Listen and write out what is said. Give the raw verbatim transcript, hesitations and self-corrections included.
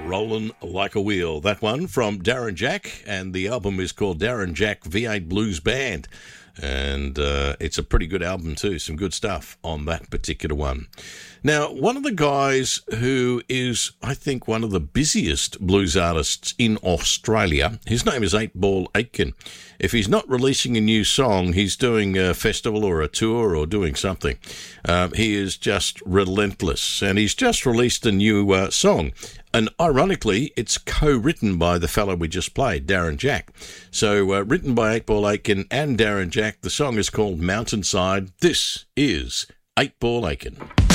Rollin' Like a Wheel. That one from Darren Jack, and the album is called Darren Jack V eight Blues Band. And uh, it's a pretty good album too, some good stuff on that particular one. Now, one of the guys who is, I think, one of the busiest blues artists in Australia, his name is Eight Ball Aitken. If he's not releasing a new song, he's doing a festival or a tour or doing something. Um, he is just relentless, and he's just released a new uh, song. And ironically, it's co-written by the fellow we just played, Darren Jack. So, uh, written by Eight Ball Aitken and Darren Jack. The song is called Mountainside. This is Eight Ball Aitken.